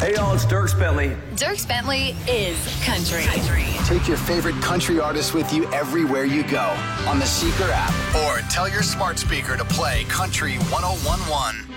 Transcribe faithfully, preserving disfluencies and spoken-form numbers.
Hey, y'all, it's Dierks Bentley. Dierks Bentley is country. country. Take your favorite country artist with you everywhere you go on the Seeker app. Or tell your smart speaker to play Country one oh one one.